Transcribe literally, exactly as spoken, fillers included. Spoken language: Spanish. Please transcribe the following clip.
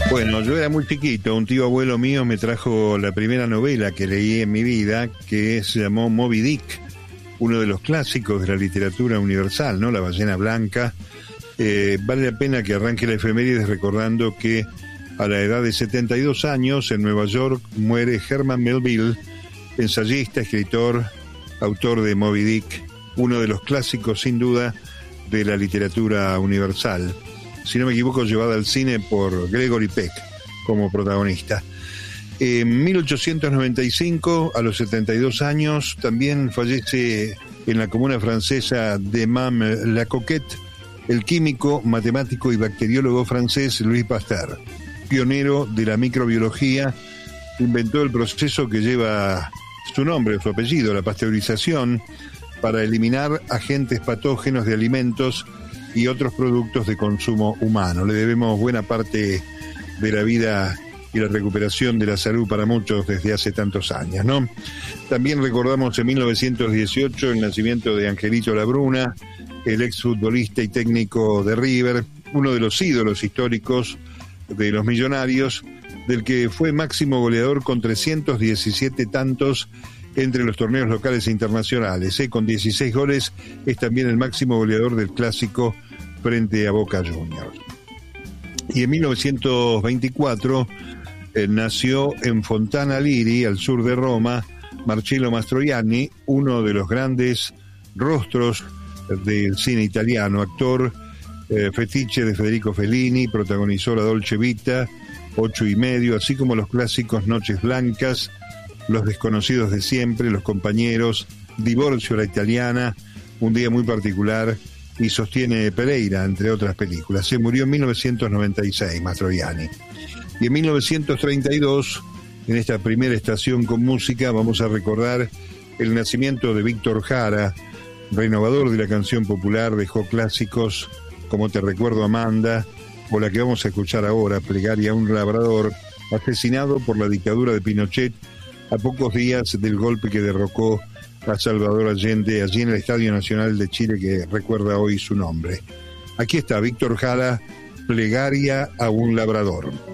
Bueno, yo era muy chiquito, un tío abuelo mío me trajo la primera novela que leí en mi vida, que se llamó Moby Dick, uno de los clásicos de la literatura universal, ¿no? La ballena blanca. Eh, vale la pena que arranque la efemérides recordando que a la edad de setenta y dos años en Nueva York muere Herman Melville, ensayista, escritor, autor de Moby Dick, uno de los clásicos sin duda de la literatura universal. Si no me equivoco, llevada al cine por Gregory Peck como protagonista. En mil ochocientos noventa y cinco, a los setenta y dos años, también fallece en la comuna francesa de Mame-la-Coquette el químico, matemático y bacteriólogo francés Louis Pasteur, pionero de la microbiología. Inventó el proceso que lleva su nombre, su apellido, la pasteurización, para eliminar agentes patógenos de alimentos y otros productos de consumo humano. Le debemos buena parte de la vida y la recuperación de la salud para muchos desde hace tantos años, ¿no? También recordamos en mil novecientos dieciocho el nacimiento de Angelito Labruna, el exfutbolista y técnico de River, uno de los ídolos históricos de los Millonarios, del que fue máximo goleador con trescientos diecisiete tantos entre los torneos locales e internacionales. ¿eh? Con dieciséis goles es también el máximo goleador del clásico frente a Boca Juniors. Y en mil novecientos veinticuatro eh, nació en Fontana Liri, al sur de Roma, Marcello Mastroianni, uno de los grandes rostros del cine italiano, actor eh, fetiche de Federico Fellini, protagonizó La Dolce Vita, Ocho y medio, así como los clásicos Noches Blancas, Los desconocidos de siempre, Los compañeros, Divorcio a la italiana, Un día muy particular y Sostiene Pereira, entre otras películas. Se murió en mil novecientos noventa y seis, Mastroianni. Y en mil novecientos treinta y dos, en esta primera estación con música, vamos a recordar el nacimiento de Víctor Jara, renovador de la canción popular, dejó clásicos como Te recuerdo Amanda, o la que vamos a escuchar ahora, Plegaria a un labrador, asesinado por la dictadura de Pinochet a pocos días del golpe que derrocó a Salvador Allende allí en el Estadio Nacional de Chile, que recuerda hoy su nombre. Aquí está Víctor Jara, Plegaria a un labrador.